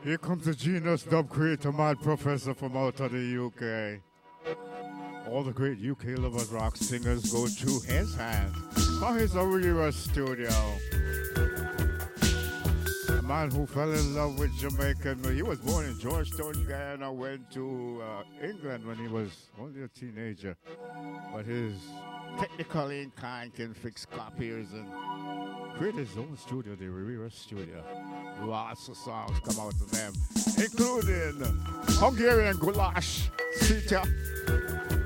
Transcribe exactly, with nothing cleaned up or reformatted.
Here comes the genius dub creator, mad professor from out of the U K. All the great U K lovers rock singers go through his hands from his Arira studio. A man who fell in love with Jamaican. He was born in Georgetown, Guyana, went to uh, England when he was only a teenager. But his technically inclined can fix copiers and create his own studio, the Arira studio. Lots of songs come out of them, including Hungarian Goulash, Sita.